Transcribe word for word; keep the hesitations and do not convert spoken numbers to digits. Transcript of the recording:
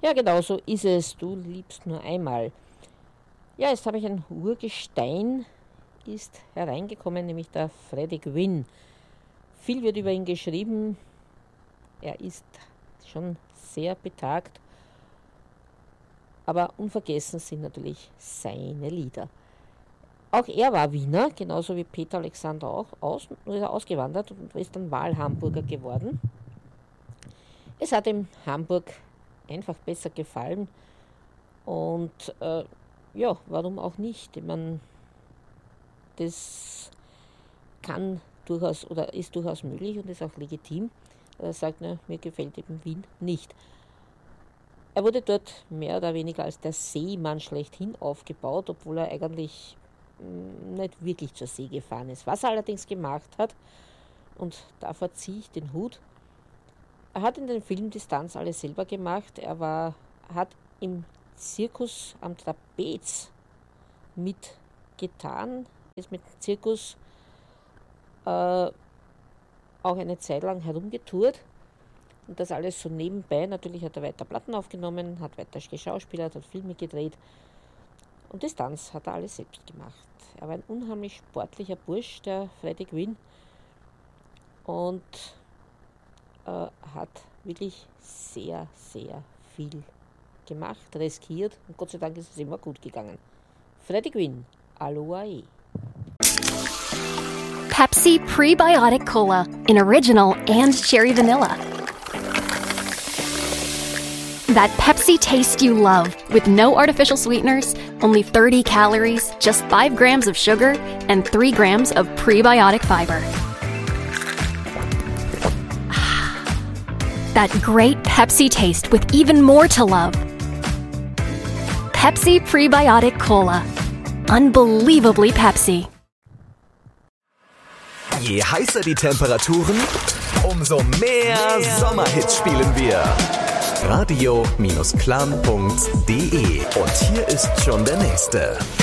Ja, genau so ist es. Du liebst nur einmal. Ja, jetzt habe ich ein Urgestein, ist hereingekommen, nämlich der Freddie Quinn. Viel wird über ihn geschrieben. Er ist schon sehr betagt. Aber unvergessen sind natürlich seine Lieder. Auch er war Wiener, genauso wie Peter Alexander auch, aus, nur ist er ausgewandert und ist dann Wahlhamburger geworden. Es hat ihm Hamburg einfach besser gefallen und äh, ja, warum auch nicht? Ich meine, das kann durchaus oder ist durchaus möglich und ist auch legitim. Er sagt, ne, mir gefällt eben Wien nicht. Er wurde dort mehr oder weniger als der Seemann schlechthin aufgebaut, obwohl er eigentlich nicht wirklich zur See gefahren ist. Was er allerdings gemacht hat, und davor ziehe ich den Hut, er hat in den Film Distanz alles selber gemacht. Er war, hat im Zirkus am Trapez mitgetan, ist mit dem Zirkus äh, auch eine Zeit lang herumgetourt. Und das alles so nebenbei. Natürlich hat er weiter Platten aufgenommen, hat weiter geschauspielert, hat Filme gedreht. Und Distanz hat er alles selbst gemacht. Er war ein unheimlich sportlicher Bursch, der Freddie Quinn. Und äh, hat wirklich sehr, sehr viel gemacht, riskiert. Und Gott sei Dank ist es immer gut gegangen. Freddie Quinn, Aloha. Pepsi Prebiotic Cola in original and cherry vanilla. That Pepsi taste you love, with no artificial sweeteners, only thirty calories, just five grams of sugar, and three grams of prebiotic fiber. That great Pepsi taste with even more to love. Pepsi Prebiotic Cola. Unbelievably Pepsi. Je heißer die Temperaturen, umso mehr, mehr Sommerhits spielen wir. radio Bindestrich clan punkt de. Und hier ist schon der nächste.